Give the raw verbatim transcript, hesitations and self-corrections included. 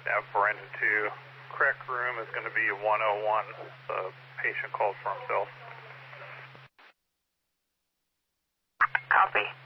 Now for engine two, correct room is going to be one oh one. The patient called for himself. Copy.